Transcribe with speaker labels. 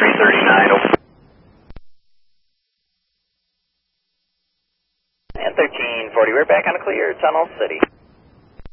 Speaker 1: 339.
Speaker 2: And 1340, we're back on a clear Tunnel City.